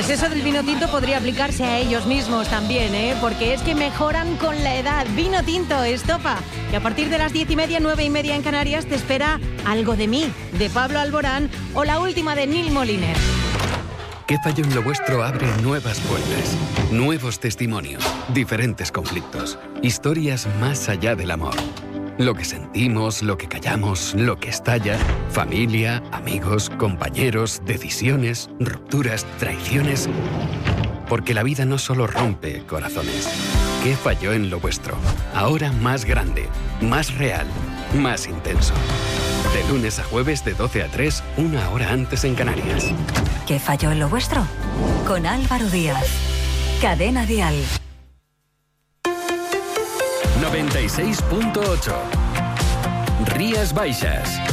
Pues eso del vino tinto podría aplicarse a ellos mismos también, ¿eh? Porque es que mejoran con la edad. Vino tinto, estopa. Y a partir de las 10:30, 9:30 en Canarias, te espera Algo de mí, de Pablo Alborán, o la última de Neil Moliner. ¿Qué falló en lo vuestro? Abre nuevas puertas, nuevos testimonios, diferentes conflictos, historias más allá del amor. Lo que sentimos, lo que callamos, lo que estalla, familia, amigos, compañeros, decisiones, rupturas, traiciones. Porque la vida no solo rompe corazones. ¿Qué falló en lo vuestro? Ahora más grande, más real, más intenso. De lunes a jueves de 12 a 3, 1 hora antes en Canarias. ¿Qué falló en lo vuestro? Con Álvaro Díaz. Cadena Dial. 96.8. Rías Baixas.